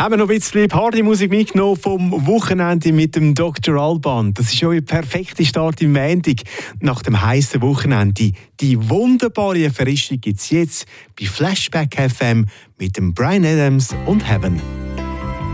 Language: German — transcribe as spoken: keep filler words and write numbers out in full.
Haben wir noch ein bisschen Partymusik mitgenommen vom Wochenende mit dem Doktor Alban. Das ist schon ein perfekter Start im Montag nach dem heißen Wochenende. Die wunderbare Erfrischung gibt es jetzt bei Flashback F M mit dem Bryan Adams und Heaven.